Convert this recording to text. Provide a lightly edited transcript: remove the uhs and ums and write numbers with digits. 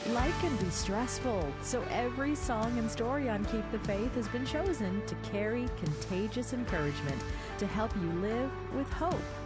Life can be stressful, so every song and story on Keep the Faith has been chosen to carry contagious encouragement to help you live with hope